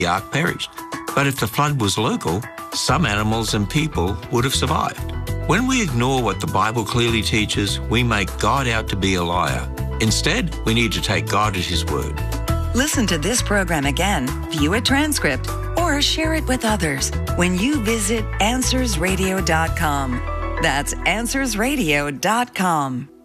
the ark perished. But if the flood was local, some animals and people would have survived. When we ignore what the Bible clearly teaches, we make God out to be a liar. Instead, we need to take God at His word. Listen to this program again, view a transcript, or share it with others when you visit AnswersRadio.com. That's AnswersRadio.com.